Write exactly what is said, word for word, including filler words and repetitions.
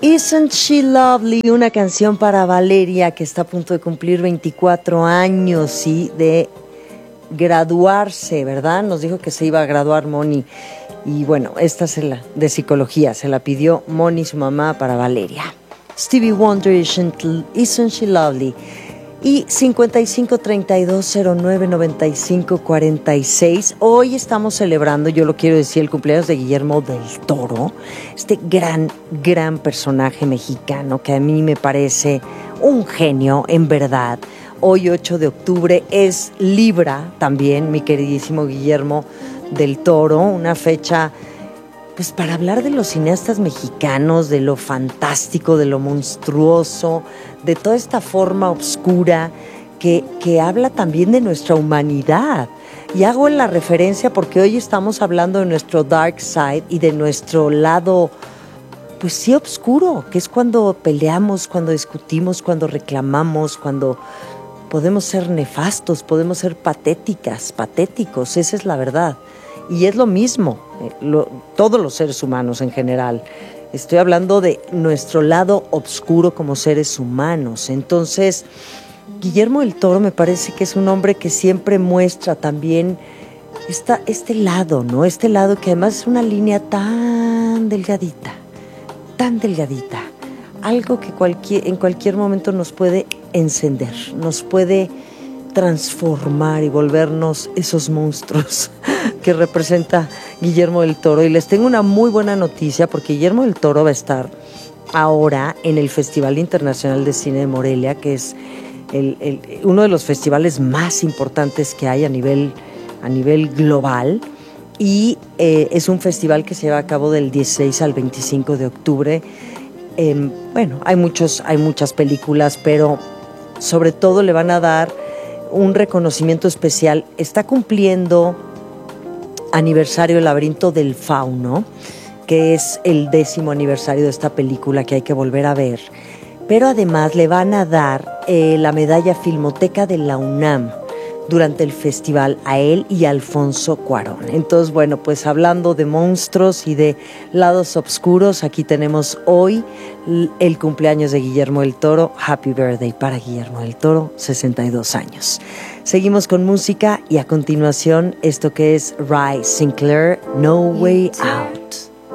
Isn't She Lovely, una canción para Valeria que está a punto de cumplir veinticuatro años y de graduarse, ¿verdad? Nos dijo que se iba a graduar Moni. Y bueno, esta es la de psicología, se la pidió Moni, su mamá, para Valeria. Stevie Wonder, Isn't, Isn't She Lovely. Y cincuenta y cinco, treinta y dos, cero nueve, noventa y cinco, cuarenta y seis. Hoy estamos celebrando, yo lo quiero decir, el cumpleaños de Guillermo del Toro, este gran, gran personaje mexicano que a mí me parece un genio, en verdad. Hoy, ocho de octubre, es Libra también, mi queridísimo Guillermo del Toro, una fecha pues para hablar de los cineastas mexicanos, de lo fantástico, de lo monstruoso, de toda esta forma oscura que, que habla también de nuestra humanidad. Y hago la referencia porque hoy estamos hablando de nuestro dark side y de nuestro lado, pues sí, oscuro, que es cuando peleamos, cuando discutimos, cuando reclamamos, cuando podemos ser nefastos, podemos ser patéticas, patéticos, esa es la verdad. Y es lo mismo, lo, todos los seres humanos en general. Estoy hablando de nuestro lado oscuro como seres humanos. Entonces, Guillermo del Toro me parece que es un hombre que siempre muestra también esta, este lado, ¿no? Este lado que además es una línea tan delgadita, tan delgadita. Algo que cualquier, en cualquier momento nos puede encender, nos puede transformar y volvernos esos monstruos que representa Guillermo del Toro. Y les tengo una muy buena noticia porque Guillermo del Toro va a estar ahora en el Festival Internacional de Cine de Morelia, que es el, el, uno de los festivales más importantes que hay a nivel, a nivel global. Y eh, es un festival que se lleva a cabo del dieciséis al veinticinco de octubre. Eh, bueno, hay, muchos, hay muchas películas, pero sobre todo le van a dar un reconocimiento especial. Está cumpliendo aniversario El laberinto del fauno, que es el décimo aniversario de esta película que hay que volver a ver, pero además le van a dar eh, la medalla Filmoteca de la UNAM durante el festival a él y a Alfonso Cuarón. Entonces, bueno, pues hablando de monstruos y de lados oscuros, aquí tenemos hoy el cumpleaños de Guillermo del Toro. Happy birthday para Guillermo del Toro, sesenta y dos años. Seguimos con música y a continuación esto que es Ry Sinclair, No Way Out.